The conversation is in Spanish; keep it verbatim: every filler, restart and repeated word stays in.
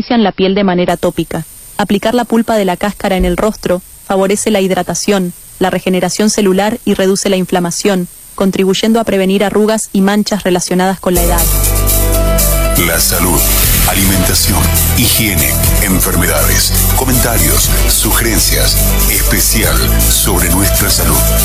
acarician la piel de manera tópica. Aplicar la pulpa de la cáscara en el rostro favorece la hidratación, la regeneración celular y reduce la inflamación, contribuyendo a prevenir arrugas y manchas relacionadas con la edad. La salud, alimentación, higiene, enfermedades, comentarios, sugerencias, especial sobre nuestra salud.